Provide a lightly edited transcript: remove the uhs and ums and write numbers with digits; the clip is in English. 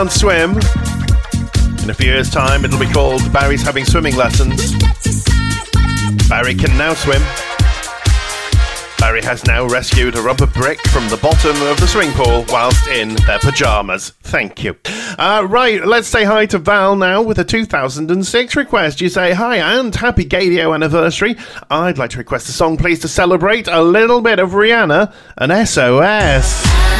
Swim. In a few years' time, it'll be called Barry's Having Swimming Lessons. Barry can now swim. Barry has now rescued a rubber brick from the bottom of the swimming pool whilst in their pyjamas. Thank you. Right, let's say hi to Val now with a 2006 request. You say, hi and happy Gadio anniversary. I'd like to request a song, please, to celebrate a little bit of Rihanna and SOS.